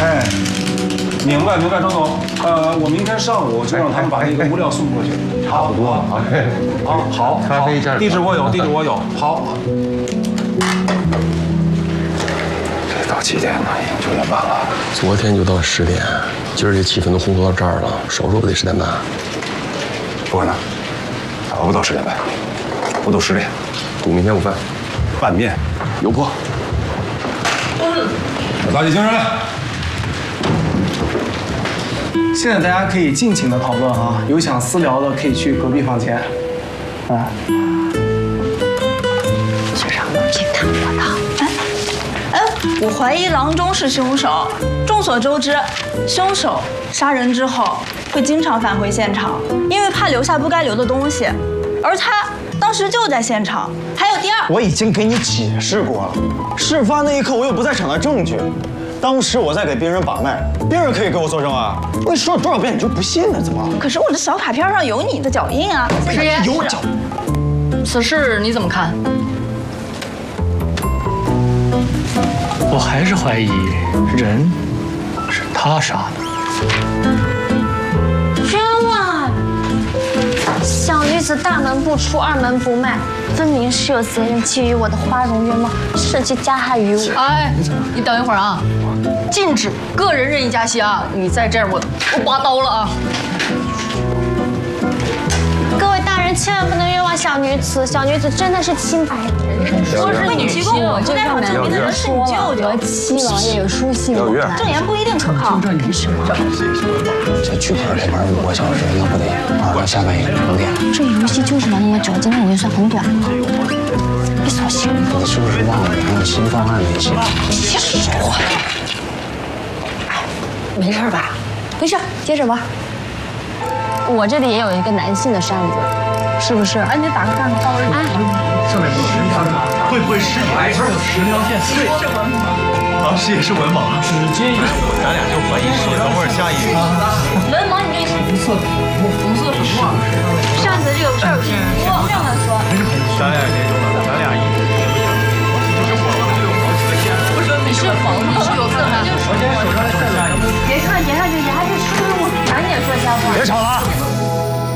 哎，明白，张总。我明天上午就让他们把那个物料送过去。 差不多了啊。 好， 咖啡加地址我有。好。 这到几点了？已经9点半了。 昨天就到10点，今儿这气氛都烘托到这儿了，少说不得10点半。 不可能，我不到10点半，我都10点。 赌明天午饭， 拌面有破。 打起精神来！ 现在大家可以尽情的讨论啊，有想私聊的可以去隔壁房间。 就让我去看我的。 我怀疑郎中是凶手。众所周知，凶手杀人之后会经常返回现场，因为怕留下不该留的东西，而他当时就在现场。还有第二， 我已经给你解释过了，事发那一刻我有不在场的证据，当时我在给病人把脉，病人可以给我作证啊。我说了多少遍你就不信了？怎么？ 可是我的小卡片上有你的脚印啊！ 师爷， 有脚。 此事你怎么看？ 我还是怀疑人是他杀的。 冤枉！小女子大门不出，二门不迈，分明是有贼人觊觎我的花容月貌，设计加害于我。 哎，你等一会儿啊！禁止个人任意加戏啊！你再这样我拔刀了啊！ 各位大人千万不能冤枉小女子，小女子真的是清白的。 说是为你提供我不在场证明的人是你舅舅。 七王爷有书信往来， 证言不一定可靠。 就这你什么？ 这剧本得玩5个小时，那不得玩到下半夜5点？ 这游戏就是玩那么久，今天已经算很短了。别扫兴。 你是不是忘了你还有新方案那些？ 别说话。没事吧？没事，接着玩。我这里也有一个男性的扇子，是不是？哎，你打个战高人。哎， 上面有10条，会不会尸体还是有10条线？对，啊，是也是文盲，直接一手，咱俩就怀疑是。等会儿下一个。 文盲，你这红色什么？ 上次这个事儿不这么说。 咱俩别争了，咱俩一起就是我们就有好几个线。不是，你是黄，你是有色的。我先手上下一个。 别看，就还是输入，赶紧说瞎话。 别吵了。